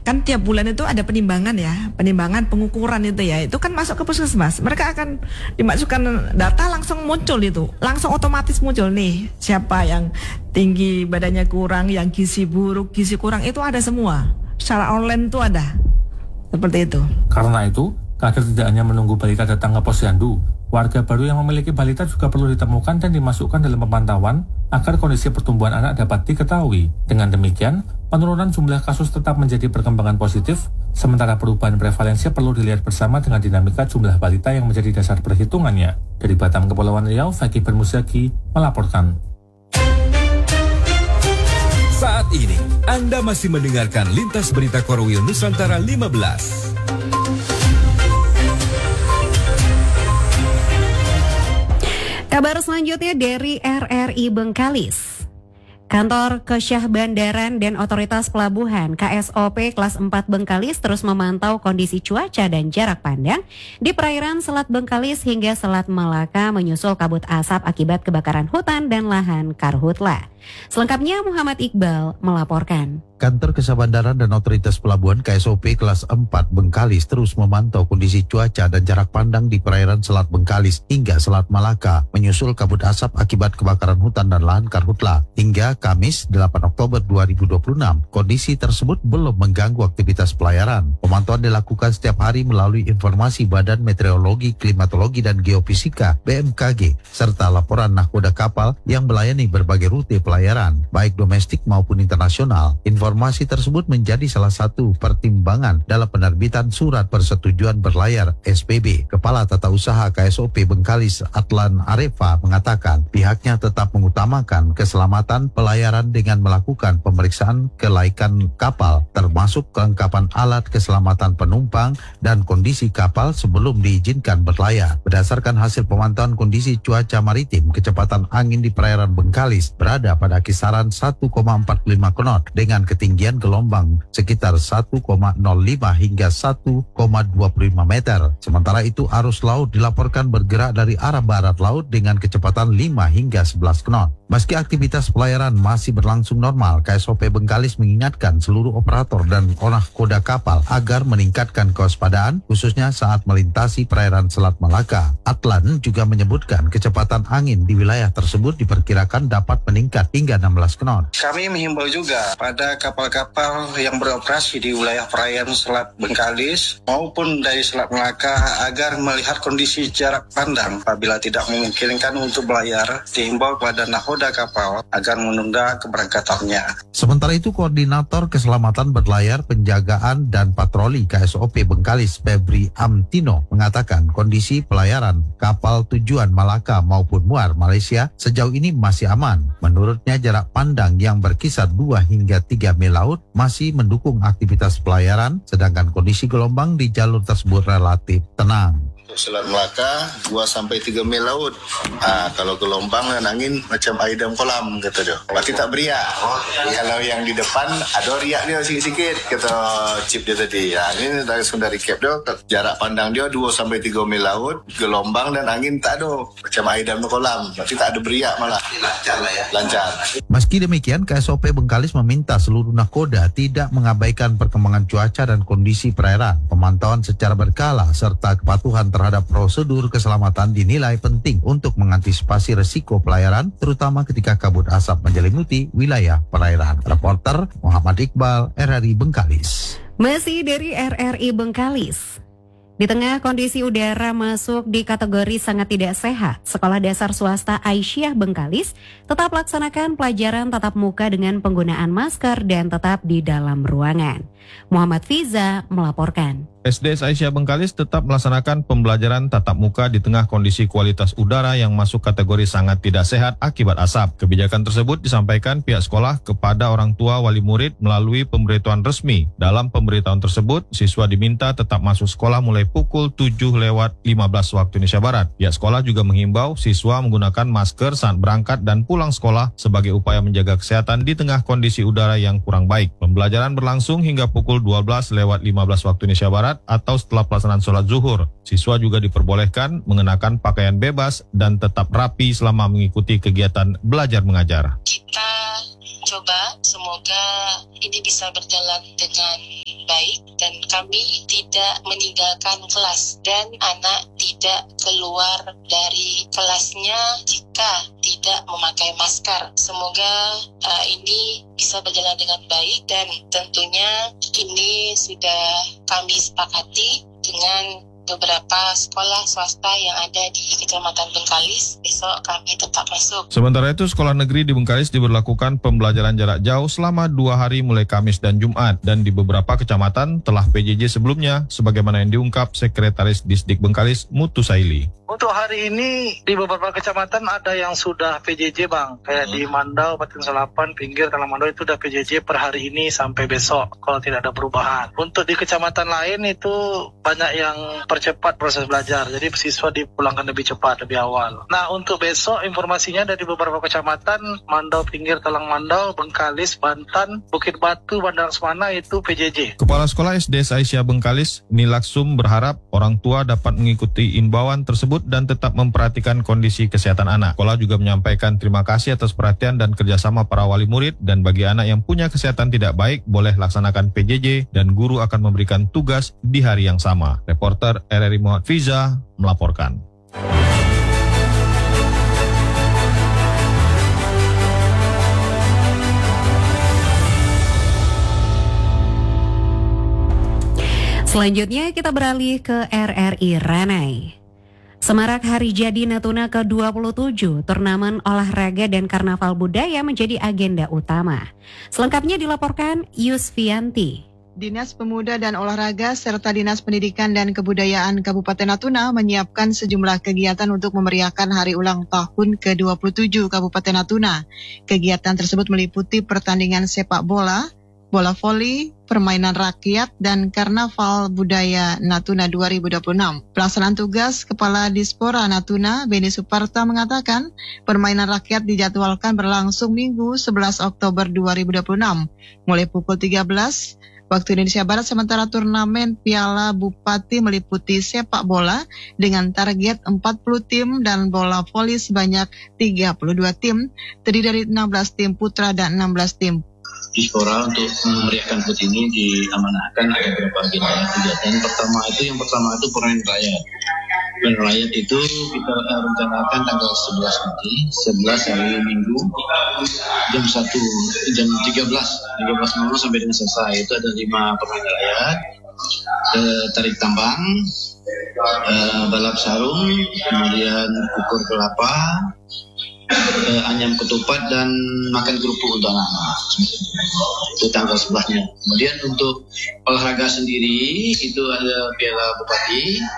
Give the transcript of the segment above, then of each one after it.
kan tiap bulan itu ada penimbangan ya, penimbangan pengukuran itu ya, itu kan masuk ke puskesmas. Mereka akan dimasukkan data langsung muncul itu, langsung otomatis muncul nih siapa yang tinggi badannya kurang, yang gizi buruk, gizi kurang itu ada semua. Secara online itu ada. Seperti itu. Karena itu, agar tidak hanya menunggu balita datang ke posyandu, warga baru yang memiliki balita juga perlu ditemukan dan dimasukkan dalam pemantauan agar kondisi pertumbuhan anak dapat diketahui. Dengan demikian, penurunan jumlah kasus tetap menjadi perkembangan positif, sementara perubahan prevalensi perlu dilihat bersama dengan dinamika jumlah balita yang menjadi dasar perhitungannya. Dari Batam, Kepulauan Riau, Fakih Bermusyaki melaporkan. Saat ini, Anda masih mendengarkan Lintas Berita Korwil Nusantara 15. Kabar selanjutnya dari RRI Bengkalis. Kantor Kesyah Bandaran dan Otoritas Pelabuhan KSOP kelas 4 Bengkalis terus memantau kondisi cuaca dan jarak pandang di perairan Selat Bengkalis hingga Selat Malaka menyusul kabut asap akibat kebakaran hutan dan lahan karhutla. Selengkapnya Muhammad Iqbal melaporkan. Kantor Kesyah Bandaran dan Otoritas Pelabuhan KSOP kelas 4 Bengkalis terus memantau kondisi cuaca dan jarak pandang di perairan Selat Bengkalis hingga Selat Malaka menyusul kabut asap akibat kebakaran hutan dan lahan karhutla. Hingga Kamis 8 Oktober 2026, kondisi tersebut belum mengganggu aktivitas pelayaran. Pemantauan dilakukan setiap hari melalui informasi Badan Meteorologi, Klimatologi dan Geofisika BMKG serta laporan nahkoda kapal yang melayani berbagai rute pelayaran, baik domestik maupun internasional. Informasi tersebut menjadi salah satu pertimbangan dalam penerbitan surat persetujuan berlayar SPB. Kepala Tata Usaha KSOP Bengkalis Atlan Arefa mengatakan pihaknya tetap mengutamakan keselamatan pelayaran dengan melakukan pemeriksaan kelaikan kapal, termasuk kelengkapan alat keselamatan penumpang dan kondisi kapal sebelum diizinkan berlayar. Berdasarkan hasil pemantauan kondisi cuaca maritim, kecepatan angin di perairan Bengkalis berada pada kisaran 1,45 knot dengan ketinggian gelombang sekitar 1,05 hingga 1,25 meter. Sementara itu arus laut dilaporkan bergerak dari arah barat laut dengan kecepatan 5 hingga 11 knot. Meski aktivitas pelayaran masih berlangsung normal, KSOP Bengkalis mengingatkan seluruh operator dan nahkoda kapal agar meningkatkan kewaspadaan khususnya saat melintasi perairan Selat Malaka. Atlan juga menyebutkan kecepatan angin di wilayah tersebut diperkirakan dapat meningkat hingga 16 knot. Kami menghimbau juga pada kapal-kapal yang beroperasi di wilayah perairan Selat Bengkalis maupun dari Selat Malaka agar melihat kondisi jarak pandang. Apabila tidak memungkinkan untuk berlayar, dihimbau kepada nahkoda kapal agar menunda keberangkatannya. Sementara itu, Koordinator Keselamatan Berlayar, Penjagaan dan Patroli KSOP Bengkalis Febri Amtino mengatakan kondisi pelayaran kapal tujuan Malaka maupun Muar Malaysia sejauh ini masih aman. Menurutnya jarak pandang yang berkisar 2 hingga 3 mil laut masih mendukung aktivitas pelayaran, sedangkan kondisi gelombang di jalur tersebut relatif tenang. Untuk Selat Melaka 2-3 mil laut. Kalau gelombang dan angin macam air dalam kolam kata dia. Berarti tak beriak. Kalau yang di depan ada riak dia sikit-sikit kata chip dia tadi. Ini dari cap dia, jarak pandang dia 2-3 mil laut, gelombang dan angin tak ada. Macam air dalam kolam. Berarti tak ada beriak malah. Lancar lah ya. Lancar. Meski demikian, KSOP Bengkalis meminta seluruh nahkoda tidak mengabaikan perkembangan cuaca dan kondisi perairan. Pemantauan secara berkala serta kepatuhan terhadap prosedur keselamatan dinilai penting untuk mengantisipasi risiko pelayaran, terutama ketika kabut asap menyelimuti wilayah perairan. Reporter Muhammad Iqbal, RRI Bengkalis. Masih dari RRI Bengkalis. Di tengah kondisi udara masuk di kategori sangat tidak sehat, Sekolah Dasar Swasta Aisyah Bengkalis tetap laksanakan pelajaran tatap muka dengan penggunaan masker dan tetap di dalam ruangan. Muhammad Fiza melaporkan. SD Aisyah Bengkalis tetap melaksanakan pembelajaran tatap muka di tengah kondisi kualitas udara yang masuk kategori sangat tidak sehat akibat asap. Kebijakan tersebut disampaikan pihak sekolah kepada orang tua wali murid melalui pemberitahuan resmi. Dalam pemberitahuan tersebut, siswa diminta tetap masuk sekolah mulai pukul 7:15 waktu Indonesia Barat. Pihak sekolah juga menghimbau siswa menggunakan masker saat berangkat dan pulang sekolah sebagai upaya menjaga kesehatan di tengah kondisi udara yang kurang baik. Pembelajaran berlangsung hingga pukul 12:15 waktu Indonesia Barat atau setelah pelaksanaan sholat zuhur. Siswa juga diperbolehkan mengenakan pakaian bebas dan tetap rapi selama mengikuti kegiatan belajar mengajar. Kita coba semoga ini bisa berjalan dengan baik dan kami tidak meninggalkan kelas dan anak tidak keluar dari kelasnya jika tidak memakai masker. Semoga ini bisa berjalan dengan baik dan tentunya ini sudah kami sepakati dengan beberapa sekolah swasta yang ada di Kecamatan Bengkalis. Besok kami tetap masuk. Sementara itu, sekolah negeri di Bengkalis diberlakukan pembelajaran jarak jauh selama 2 hari mulai Kamis dan Jumat. Dan di beberapa kecamatan telah PJJ sebelumnya, sebagaimana yang diungkap Sekretaris Disdik Bengkalis, Mutu Saili. Untuk hari ini di beberapa kecamatan ada yang sudah PJJ Bang. Kayak di Mandau, Batin Selapan, Pinggir, Talang Mandau itu udah PJJ per hari ini sampai besok kalau tidak ada perubahan. Untuk di kecamatan lain itu banyak yang percepat proses belajar. Jadi siswa dipulangkan lebih cepat, lebih awal. Nah untuk besok informasinya dari beberapa kecamatan, Mandau, Pinggir, Talang Mandau, Bengkalis, Bantan, Bukit Batu, Bandar Semana itu PJJ. Kepala Sekolah SD Aisyah Bengkalis, Nilaksum, berharap orang tua dapat mengikuti imbauan tersebut dan tetap memperhatikan kondisi kesehatan anak. Sekolah juga menyampaikan terima kasih atas perhatian dan kerjasama para wali murid, dan bagi anak yang punya kesehatan tidak baik boleh laksanakan PJJ dan guru akan memberikan tugas di hari yang sama. Reporter RRI Muhammad Fiza melaporkan. Selanjutnya kita beralih ke RRI Ranai. Semarak Hari Jadi Natuna ke-27, turnamen olahraga dan karnaval budaya menjadi agenda utama. Selengkapnya dilaporkan Yusvianti. Dinas Pemuda dan Olahraga serta Dinas Pendidikan dan Kebudayaan Kabupaten Natuna menyiapkan sejumlah kegiatan untuk memeriahkan hari ulang tahun ke-27 Kabupaten Natuna. Kegiatan tersebut meliputi pertandingan sepak bola, bola voli, permainan rakyat, dan karnaval budaya Natuna 2026. Pelaksanaan tugas Kepala Dispora Natuna, Beni Suparta, mengatakan permainan rakyat dijadwalkan berlangsung Minggu 11 Oktober 2026, mulai pukul 13 waktu Indonesia Barat, sementara turnamen Piala Bupati meliputi sepak bola dengan target 40 tim dan bola voli sebanyak 32 tim, terdiri dari 16 tim putra dan 16 tim. Dispora untuk memeriahkan HUT ini diamanahkan ada beberapa agenda kegiatan. Yang pertama itu permainan rakyat. Permainan rakyat itu kita rencanakan tanggal 11 nanti, 11 hari Minggu, jam 13.00 sampai dengan selesai. Itu ada 5 permainan rakyat, tarik tambang, balap sarung, kemudian ukur kelapa, anyam ketupat, dan makan kerupuk untuk anak-anak. Itu tanggal 11-nya. Kemudian untuk olahraga sendiri itu ada Piala Bupati.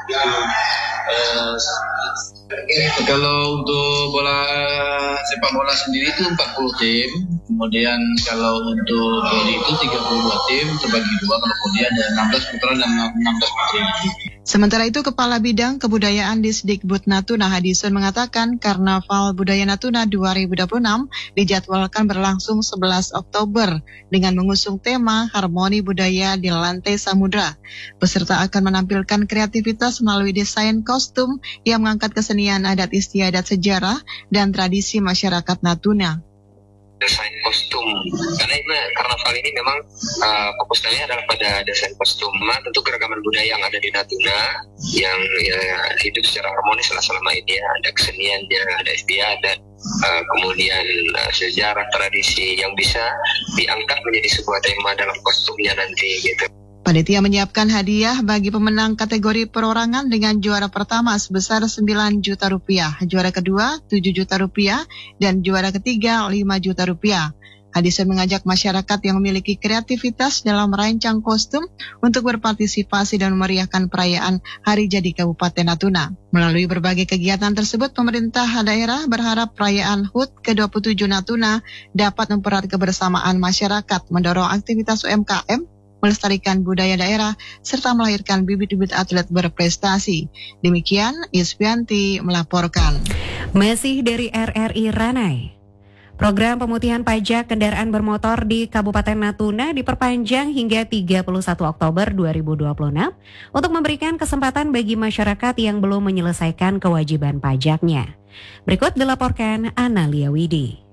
Kalau untuk sepak bola sendiri itu 40 tim. Kemudian kalau untuk voli itu 32 tim terbagi 2. Kalau voli ada 16 putra dan 16 putri. Sementara itu, Kepala Bidang Kebudayaan Disdikbud Natuna Hadison mengatakan Karnaval Budaya Natuna 2026 dijadwalkan berlangsung 11 Oktober dengan mengusung tema Harmoni Budaya di Lantai Samudra. Peserta akan menampilkan kreativitas melalui desain kostum yang mengangkat kesenian adat istiadat, sejarah, dan tradisi masyarakat Natuna. Desain kostum, karena karnaval ini memang fokusnya adalah pada desain kostum. Tentu keragaman budaya yang ada di Natuna yang hidup secara harmonis selama ini, ada keseniannya, ada istiadat, kemudian sejarah, tradisi yang bisa diangkat menjadi sebuah tema dalam kostumnya nanti gitu. Panitia menyiapkan hadiah bagi pemenang kategori perorangan dengan juara pertama sebesar 9 juta rupiah, juara kedua 7 juta rupiah, dan juara ketiga 5 juta rupiah. Hadison mengajak masyarakat yang memiliki kreativitas dalam merancang kostum untuk berpartisipasi dan memeriahkan perayaan Hari Jadi Kabupaten Natuna. Melalui berbagai kegiatan tersebut, pemerintah daerah berharap perayaan HUT ke-27 Natuna dapat mempererat kebersamaan masyarakat, mendorong aktivitas UMKM, melestarikan budaya daerah, serta melahirkan bibit-bibit atlet berprestasi. Demikian, Yusvianti melaporkan. Masih dari RRI Ranai. Program pemutihan pajak kendaraan bermotor di Kabupaten Natuna diperpanjang hingga 31 Oktober 2026 untuk memberikan kesempatan bagi masyarakat yang belum menyelesaikan kewajiban pajaknya. Berikut dilaporkan Analia Widi.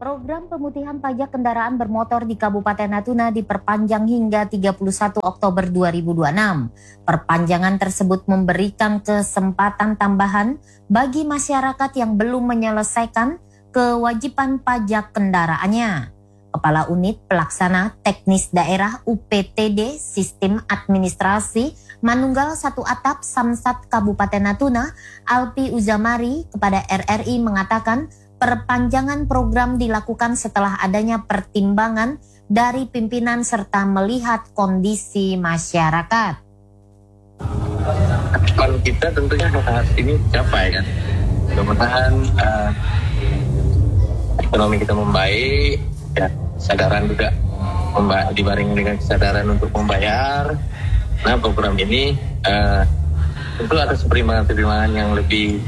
Program pemutihan pajak kendaraan bermotor di Kabupaten Natuna diperpanjang hingga 31 Oktober 2026. Perpanjangan tersebut memberikan kesempatan tambahan bagi masyarakat yang belum menyelesaikan kewajiban pajak kendaraannya. Kepala Unit Pelaksana Teknis Daerah UPTD Sistem Administrasi Manunggal 1 Atap Samsat Kabupaten Natuna, Alpi Uzamari, kepada RRI mengatakan perpanjangan program dilakukan setelah adanya pertimbangan dari pimpinan serta melihat kondisi masyarakat. Harapan kita tentunya saat ini capai kan. Mudah-mudahan ekonomi kita membaik, ya, kesadaran juga dibarengi dengan kesadaran untuk membayar. Nah, program ini tentu ada pertimbangan yang lebih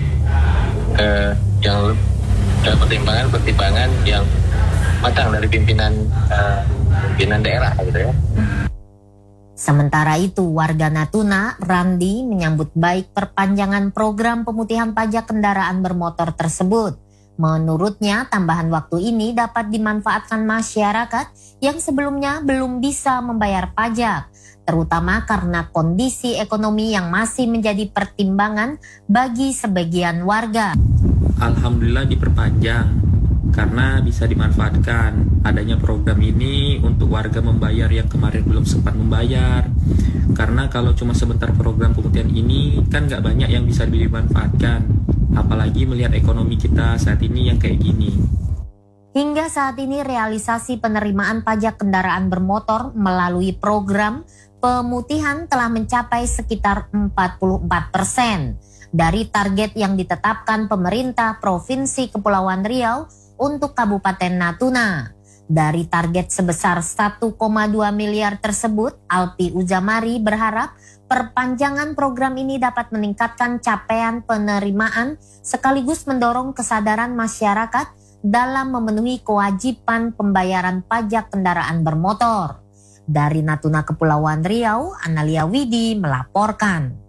pertimbangan yang matang dari pimpinan daerah gitu ya. Sementara itu, warga Natuna, Randi, menyambut baik perpanjangan program pemutihan pajak kendaraan bermotor tersebut. Menurutnya, tambahan waktu ini dapat dimanfaatkan masyarakat yang sebelumnya belum bisa membayar pajak, terutama karena kondisi ekonomi yang masih menjadi pertimbangan bagi sebagian warga. Alhamdulillah diperpanjang karena bisa dimanfaatkan adanya program ini untuk warga membayar yang kemarin belum sempat membayar. Karena kalau cuma sebentar program pemutihan ini kan nggak banyak yang bisa dimanfaatkan, apalagi melihat ekonomi kita saat ini yang kayak gini. Hingga saat ini realisasi penerimaan pajak kendaraan bermotor melalui program pemutihan telah mencapai sekitar 44% dari target yang ditetapkan pemerintah Provinsi Kepulauan Riau untuk Kabupaten Natuna. Dari target sebesar 1,2 miliar tersebut, Alpi Uzamari berharap perpanjangan program ini dapat meningkatkan capaian penerimaan sekaligus mendorong kesadaran masyarakat dalam memenuhi kewajiban pembayaran pajak kendaraan bermotor. Dari Natuna Kepulauan Riau, Analia Widi melaporkan.